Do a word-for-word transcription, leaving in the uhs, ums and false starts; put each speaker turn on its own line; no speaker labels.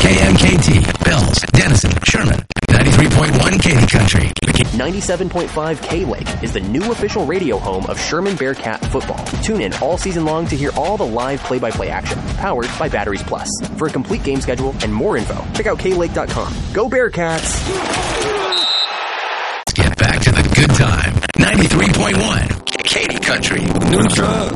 K M K T, Bells, Denison, Sherman, ninety-three point one Katy Country.
ninety-seven point five K-Lake is the new official radio home of Sherman Bearcat football. Tune in all season long to hear all the live play-by-play action, powered by Batteries Plus. For a complete game schedule and more info, check out K Lake dot com. Go Bearcats!
Let's get back to the good time. ninety-three point one Katy Country.
New truck.